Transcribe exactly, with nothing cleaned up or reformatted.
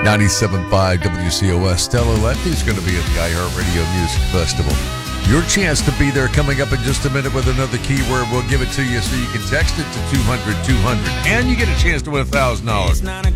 ninety-seven point five W C O S. Stella Letty's going to be at the iHeartRadio Music Festival. Your chance to be there coming up in just a minute with another keyword. We'll give it to you so you can text it to two hundred two hundred. And you get a chance to win one thousand dollars.